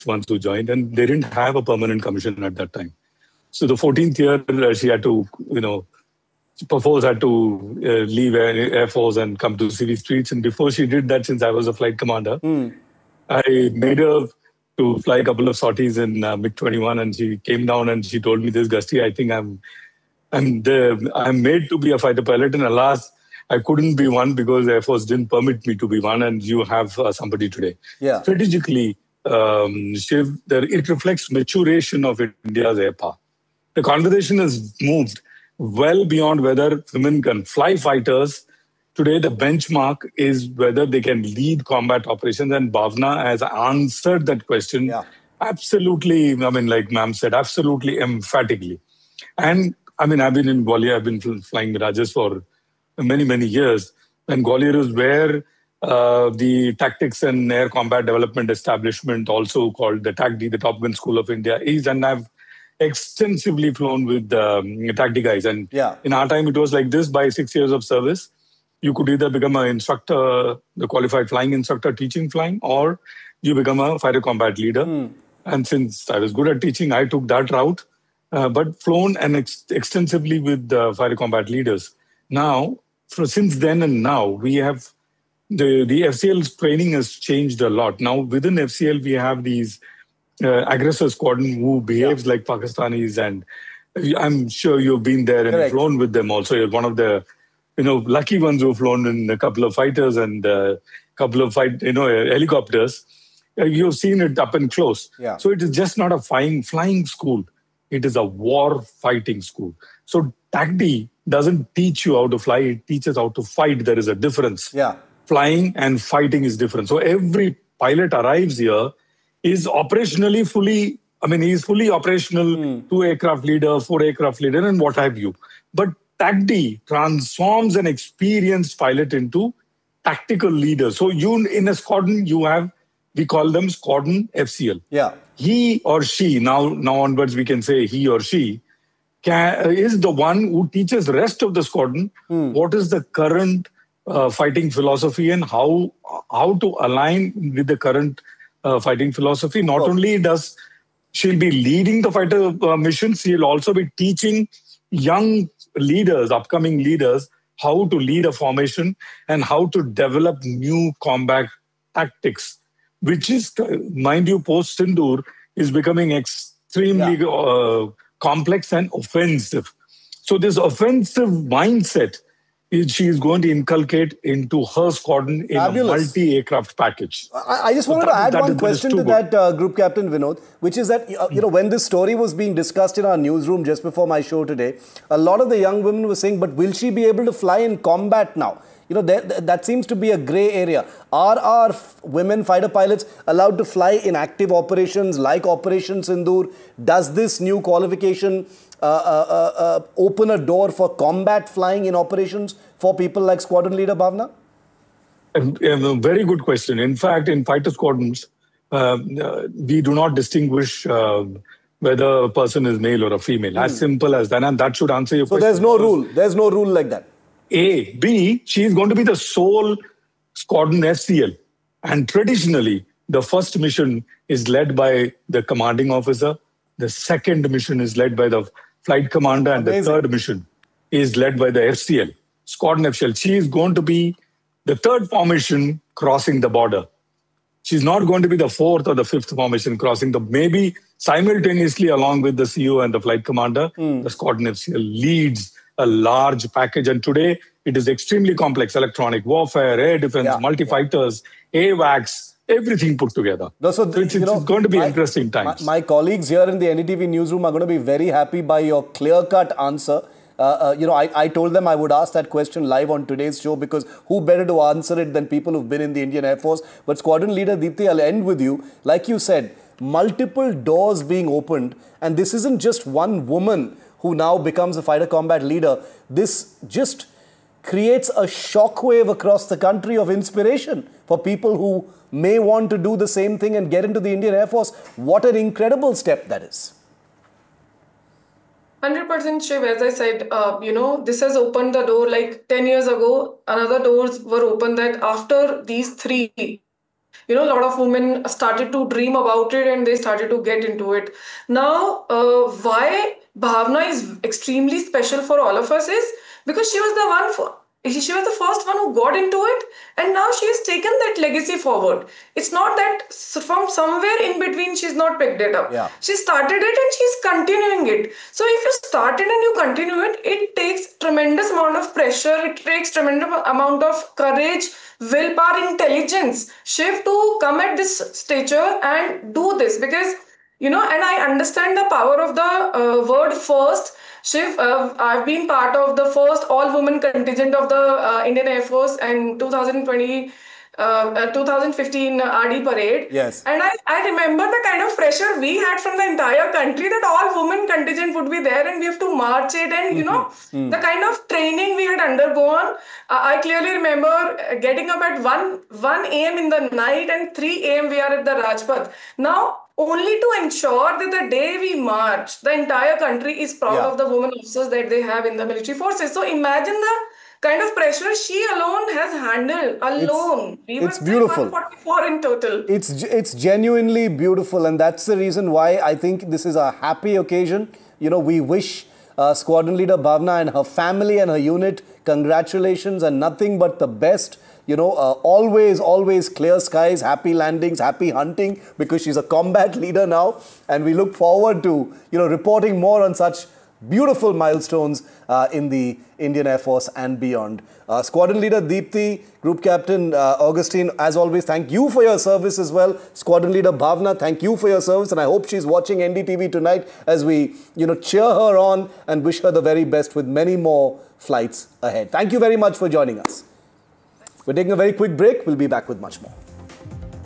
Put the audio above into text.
ones who joined, and they didn't have a permanent commission at that time. So the 14th year, she had to, Perforce had to leave Air Force and come to city streets. And before she did that, since I was a flight commander, I made her to fly a couple of sorties in MiG-21, and she came down and she told me this, Gusty, I think I'm made to be a fighter pilot, and alas, I couldn't be one because Air Force didn't permit me to be one, and you have somebody today. Yeah. Strategically, Shiv, it reflects maturation of India's air power. The conversation has moved well beyond whether women can fly fighters. Today, the benchmark is whether they can lead combat operations, and Bhavna has answered that question absolutely, like ma'am said, absolutely emphatically. And I've been in Gwalior, I've been flying Mirages for many, many years. And Gwalior is where the Tactics and Air Combat Development Establishment, also called the TACD, the Top Gun School of India, is. And I've extensively flown with TACD guys. And in our time, it was like this: by 6 years of service, you could either become an instructor, the qualified flying instructor teaching flying, or you become a fighter combat leader. And since I was good at teaching, I took that route, but flown and extensively with fighter combat leaders. Now, since then and now, we have the FCL's training has changed a lot. Now, within FCL, we have these aggressor squadron who behaves like Pakistanis, and I'm sure you've been there and flown with them also. You're one of the lucky ones who've flown in a couple of fighters and a couple of helicopters. You've seen it up and close. So it is just not a flying school. It is a war fighting school. So TACD doesn't teach you how to fly. It teaches how to fight. There is a difference. Flying and fighting is different. So every pilot arrives here is operationally he's fully operational, 2 aircraft leader, 4 aircraft leader, and what have you. But TACD transforms an experienced pilot into tactical leader. So in a squadron, we call them squadron FCL. He or she, now onwards we can say he or she, is the one who teaches the rest of the squadron what is the current fighting philosophy and how to align with the current fighting philosophy. Not only does she'll be leading the fighter missions, she'll also be teaching young leaders, upcoming leaders, how to lead a formation and how to develop new combat tactics, which is, mind you, post-Sindoor is becoming extremely complex and offensive. So this offensive mindset she is going to inculcate into her squadron in a multi-aircraft package. I just wanted to add one question to that, Group Captain Vinod, which is that, when this story was being discussed in our newsroom just before my show today, a lot of the young women were saying, but will she be able to fly in combat now? That seems to be a grey area. Are our women fighter pilots allowed to fly in active operations like Operation Sindoor? Does this new qualification open a door for combat flying in operations for people like Squadron Leader Bhavna? A very good question. In fact, in fighter squadrons, we do not distinguish whether a person is male or a female. As simple as that. And that should answer your question. So there's no rule. There's no rule like that. A. B, she is going to be the sole squadron FCL. And traditionally, the first mission is led by the commanding officer. The second mission is led by the flight commander. And the third mission is led by the FCL, squadron FCL. She is going to be the third formation crossing the border. She's not going to be the fourth or the fifth formation crossing maybe simultaneously along with the CEO and the flight commander. The squadron FCL leads a large package. And today, it is extremely complex. Electronic warfare, air defense, multi-fighters, AWACS, everything put together. So it's going to be interesting times. My colleagues here in the NDTV newsroom are going to be very happy by your clear-cut answer. I told them I would ask that question live on today's show because who better to answer it than people who've been in the Indian Air Force. But Squadron Leader Deepti, I'll end with you. Like you said, multiple doors being opened, and this isn't just one woman who now becomes a fighter combat leader. This just creates a shockwave across the country of inspiration for people who may want to do the same thing and get into the Indian Air Force. What an incredible step that is. 100% Shiv, as I said, this has opened the door. Like 10 years ago, another doors were open that after these three, a lot of women started to dream about it and they started to get into it. Now, why Bhavna is extremely special for all of us is because she was the first one who got into it, and now she has taken that legacy forward. It's not that from somewhere in between she's not picked it up. Yeah. She started it and she's continuing it. So if you started and you continue it, it takes tremendous amount of pressure. It takes tremendous amount of courage, willpower, intelligence, Shiv, to come at this stature and do this, because and I understand the power of the word first. Shiv, I've been part of the first all-women contingent of the Indian Air Force in 2015 RD parade. Yes. And I remember the kind of pressure we had from the entire country that all women contingent would be there and we have to march it. And, the kind of training we had undergone. I clearly remember getting up at 1 a.m. in the night and 3 a.m. we are at the Rajpath. Now, only to ensure that the day we march, the entire country is proud of the women officers that they have in the military forces. So imagine the kind of pressure she alone has handled alone. It's beautiful. 144 in total. It's genuinely beautiful, and that's the reason why I think this is a happy occasion. We wish Squadron Leader Bhavna and her family and her unit congratulations and nothing but the best. Always clear skies, happy landings, happy hunting, because she's a combat leader now. And we look forward to, reporting more on such beautiful milestones in the Indian Air Force and beyond. Squadron Leader Deepti, Group Captain Augustine, as always, thank you for your service as well. Squadron Leader Bhavna, thank you for your service. And I hope she's watching NDTV tonight as we, cheer her on and wish her the very best with many more flights ahead. Thank you very much for joining us. We're taking a very quick break. We'll be back with much more.